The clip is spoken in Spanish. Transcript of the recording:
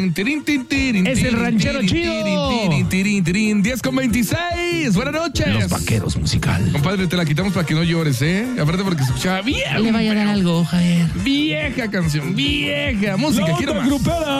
Es el ranchero chido. 10:26. Buenas noches. Los Vaqueros musical. Compadre, te la quitamos para que no llores, ¿eh? Aparte porque se escuchaba bien. Le vaya a dar algo, Javier. Vieja canción, vieja música. La Quiero onda más. grupera.